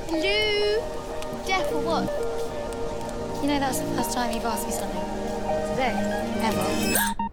Lou? Deaf or what? You know, that's the first time you've asked me something. Today? Ever.